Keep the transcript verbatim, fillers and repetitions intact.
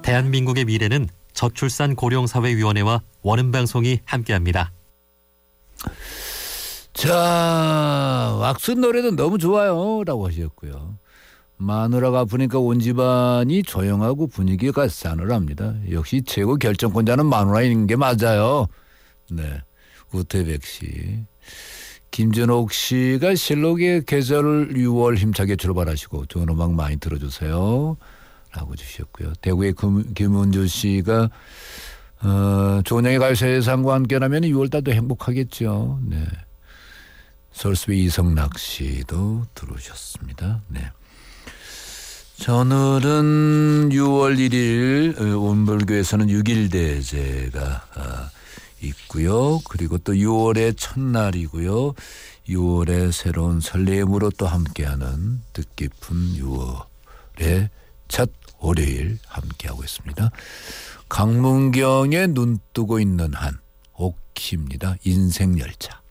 대한민국의 미래는 저출산 고령사회위원회와 원음방송이 함께합니다. 자, 왁슨 노래도 너무 좋아요 라고 하셨고요. 마누라가 아프니까 온 집안이 조용하고 분위기가 싸늘합니다. 역시 최고 결정권자는 마누라인 게 맞아요. 네, 우태백 씨. 김준옥 씨가 실록의 계절 유월 힘차게 출발하시고 좋은 음악 많이 들어주세요 라고 주셨고요. 대구의 김, 김은주 씨가 어, 조은영의 가요세상과 함께라면 유월달도 행복하겠죠. 네. 서울숲의 이성락 씨도 들어오셨습니다. 네. 자, 오늘은 유월 일일 온불교에서는 육일대제가 있고요. 그리고 또 유월의 첫날이고요. 유월의 새로운 설렘으로 또 함께하는 뜻깊은 유월의 첫 월요일 함께하고 있습니다. 강문경의 눈 뜨고 있는 한 옥희입니다. 인생열차.